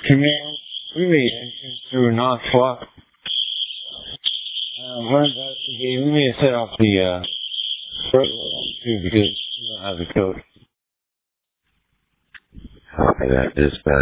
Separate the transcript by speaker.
Speaker 1: Command really through non-swap. We may set off the too because we don't have the code.
Speaker 2: Copy that, dispatch.